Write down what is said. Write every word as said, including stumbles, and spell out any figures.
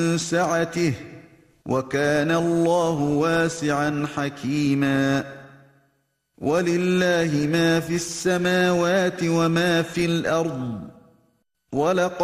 سعته وكان الله واسعا حكيما ولله ما في السماوات وما في الأرض ولقد